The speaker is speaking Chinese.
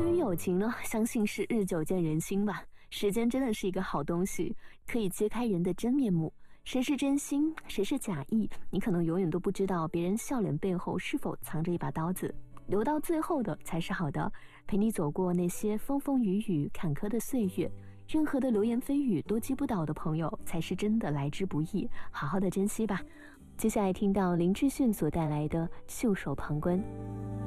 对于友情呢，相信是日久见人心吧。时间真的是一个好东西，可以揭开人的真面目。谁是真心，谁是假意，你可能永远都不知道别人笑脸背后是否藏着一把刀子。留到最后的才是好的，陪你走过那些风风雨雨、坎坷的岁月。任何的流言蜚语都击不倒的朋友，才是真的来之不易。好好的珍惜吧。接下来听到林志炫所带来的《袖手旁观》。